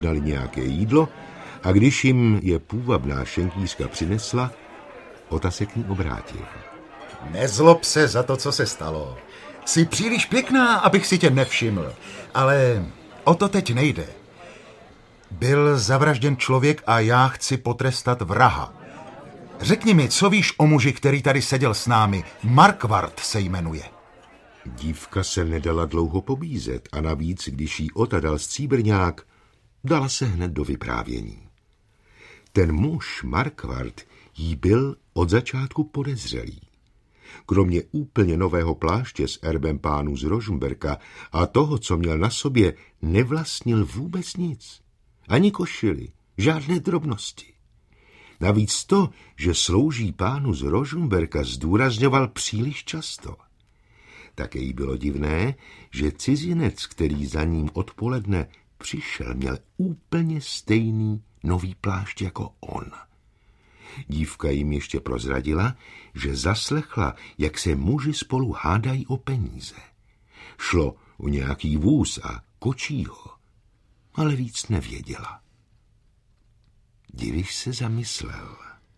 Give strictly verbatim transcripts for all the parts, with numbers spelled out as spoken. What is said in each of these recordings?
dali nějaké jídlo a když jim je půvabná šenkýřka přinesla, Ota se k ní obrátil. Nezlob se za to, co se stalo. Jsi příliš pěkná, abych si tě nevšiml, ale o to teď nejde. Byl zavražděn člověk a já chci potrestat vraha. Řekni mi, co víš o muži, který tady seděl s námi? Markvart se jmenuje. Dívka se nedala dlouho pobízet a navíc, když jí Ota dal stříbrňák, dala se hned do vyprávění. Ten muž, Markvart, jí byl od začátku podezřelý. Kromě úplně nového pláště s erbem pánů z Rožmberka a toho, co měl na sobě, nevlastnil vůbec nic. Ani košili, žádné drobnosti. Navíc to, že slouží pánu z Rožmberka, zdůrazňoval příliš často. Také jí bylo divné, že cizinec, který za ním odpoledne přišel, měl úplně stejný nový plášť jako on. Dívka jim ještě prozradila, že zaslechla, jak se muži spolu hádají o peníze. Šlo o nějaký vůz a kočího, ale víc nevěděla. Diviš se zamyslel.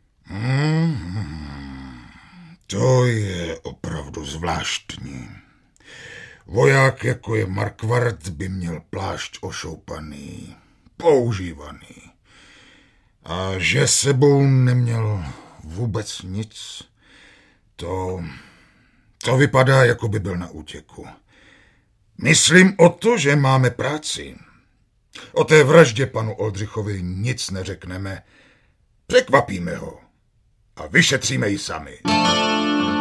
Hmm, to je opravdu zvláštní. Voják, jako je Markvart, by měl plášť ošoupaný, používaný. A že sebou neměl vůbec nic, to, to vypadá, jako by byl na útěku. Myslím o to, že máme práci. O té vraždě panu Oldřichovi nic neřekneme. Překvapíme ho a vyšetříme ji sami.